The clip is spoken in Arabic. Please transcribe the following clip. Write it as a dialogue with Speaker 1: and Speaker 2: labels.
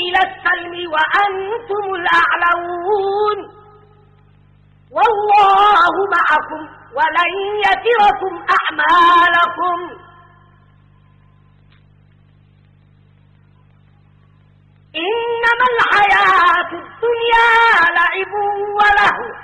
Speaker 1: إلى السلم وأنتم الأعلون والله معكم ولن يتركم أعمالكم إنما الحياة الدنيا لعب وله